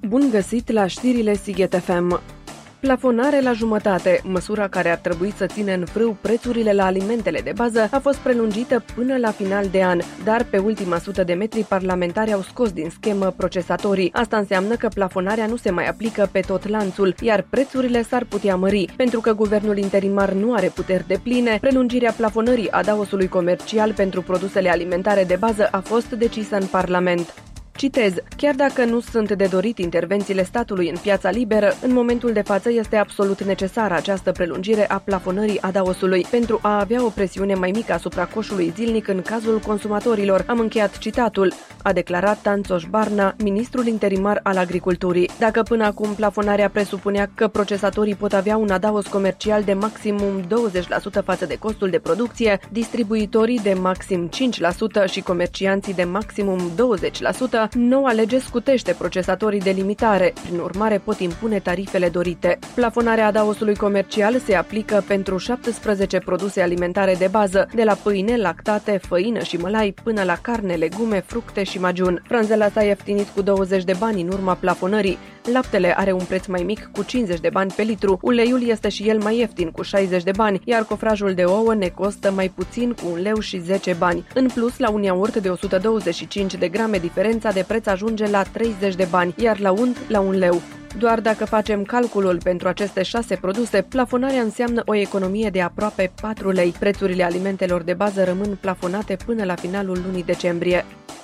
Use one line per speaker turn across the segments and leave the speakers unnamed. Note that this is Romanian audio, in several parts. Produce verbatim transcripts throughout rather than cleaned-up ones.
Bun găsit la știrile Sighet F M. Plafonare la jumătate, măsura care ar trebui să țină în frâu prețurile la alimentele de bază, a fost prelungită până la final de an, dar pe ultima sută de metri parlamentarii au scos din schemă procesatorii. Asta înseamnă că plafonarea nu se mai aplică pe tot lanțul, iar prețurile s-ar putea mări. Pentru că guvernul interimar nu are puteri depline, prelungirea plafonării adaosului comercial pentru produsele alimentare de bază a fost decisă în Parlament. Citez, chiar dacă nu sunt de dorit intervențiile statului în piața liberă, în momentul de față este absolut necesară această prelungire a plafonării adaosului pentru a avea o presiune mai mică asupra coșului zilnic în cazul consumatorilor. Am încheiat citatul, a declarat Tanțoș Barna, ministrul interimar al agriculturii. Dacă până acum plafonarea presupunea că procesatorii pot avea un adaos comercial de maximum douăzeci la sută față de costul de producție, distribuitorii de maxim cinci la sută și comercianții de maximum douăzeci la sută, noua lege scutește procesatorii de limitare, prin urmare pot impune tarifele dorite. Plafonarea adaosului comercial se aplică pentru șaptesprezece produse alimentare de bază, de la pâine, lactate, făină și mălai, până la carne, legume, fructe și majun. Frunzela s-a ieftinit cu douăzeci de bani în urma plafonării. Laptele are un preț mai mic cu cincizeci de bani pe litru, uleiul este și el mai ieftin cu șaizeci de bani, iar cofrajul de ouă ne costă mai puțin cu un leu și zece bani. În plus, la un iaurt de o sută douăzeci și cinci de grame, diferența de preț ajunge la treizeci de bani, iar la unt la un leu. Doar dacă facem calculul pentru aceste șase produse, plafonarea înseamnă o economie de aproape patru lei. Prețurile alimentelor de bază rămân plafonate până la finalul lunii decembrie.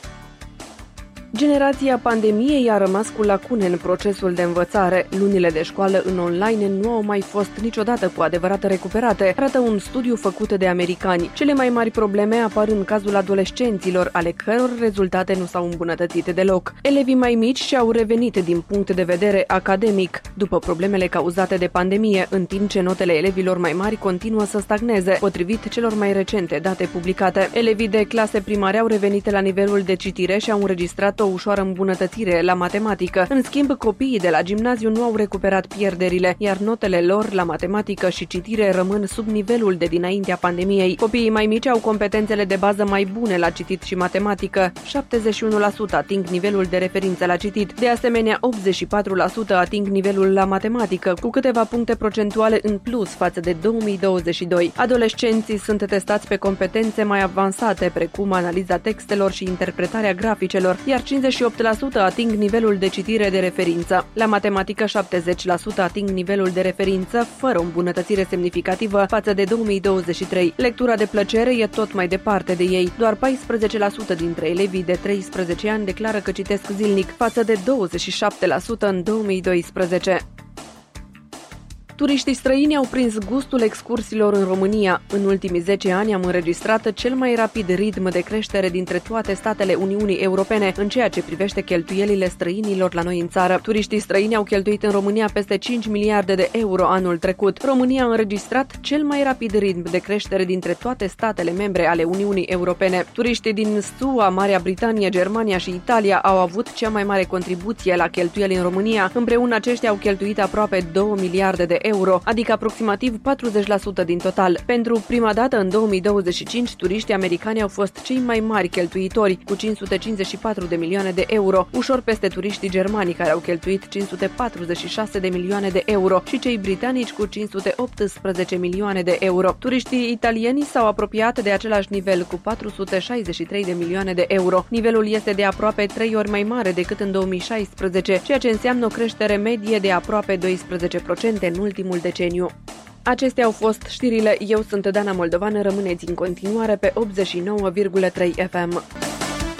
Generația pandemiei a rămas cu lacune în procesul de învățare. Lunile de școală în online nu au mai fost niciodată cu adevărat recuperate, arată un studiu făcut de americani. Cele mai mari probleme apar în cazul adolescenților, ale căror rezultate nu s-au îmbunătățit deloc. Elevii mai mici și-au revenit din punct de vedere academic, după problemele cauzate de pandemie, în timp ce notele elevilor mai mari continuă să stagneze, potrivit celor mai recente date publicate. Elevii de clase primare au revenit la nivelul de citire și au înregistrat o ușoară îmbunătățire la matematică. În schimb, copiii de la gimnaziu nu au recuperat pierderile, iar notele lor la matematică și citire rămân sub nivelul de dinaintea pandemiei. Copiii mai mici au competențele de bază mai bune la citit și matematică. șaptezeci și unu la sută ating nivelul de referință la citit. De asemenea, optzeci și patru la sută ating nivelul la matematică, cu câteva puncte procentuale în plus față de două mii douăzeci și doi. Adolescenții sunt testați pe competențe mai avansate, precum analiza textelor și interpretarea graficelor, iar cincizeci și opt la sută ating nivelul de citire de referință. La matematică, șaptezeci la sută ating nivelul de referință, fără o îmbunătățire semnificativă față de două mii douăzeci și trei. Lectura de plăcere e tot mai departe de ei. Doar paisprezece la sută dintre elevii de treisprezece ani declară că citesc zilnic, față de douăzeci și șapte la sută în două mii doisprezece. Turiștii străini au prins gustul excursiilor în România. În ultimii zece ani am înregistrat cel mai rapid ritm de creștere dintre toate statele Uniunii Europene în ceea ce privește cheltuielile străinilor la noi în țară. Turiștii străini au cheltuit în România peste cinci miliarde de euro anul trecut. România a înregistrat cel mai rapid ritm de creștere dintre toate statele membre ale Uniunii Europene. Turiștii din S U A, Marea Britanie, Germania și Italia au avut cea mai mare contribuție la cheltuieli în România. Împreună aceștia au cheltuit aproape două miliarde de euro, adică aproximativ patruzeci la sută din total. Pentru prima dată în două mii douăzeci și cinci, turiștii americani au fost cei mai mari cheltuitori, cu cinci sute cincizeci și patru de milioane de euro, ușor peste turiștii germani, care au cheltuit cinci sute patruzeci și șase de milioane de euro, și cei britanici cu cinci sute optsprezece milioane de euro. Turiștii italieni s-au apropiat de același nivel, cu patru sute șaizeci și trei de milioane de euro. Nivelul este de aproape trei ori mai mare decât în două mii șaisprezece, ceea ce înseamnă o creștere medie de aproape doisprezece la sută în ultimul deceniu. Acestea au fost știrile. Eu sunt Dana Moldovan. Rămâneți în continuare pe optzeci și nouă virgulă trei F M.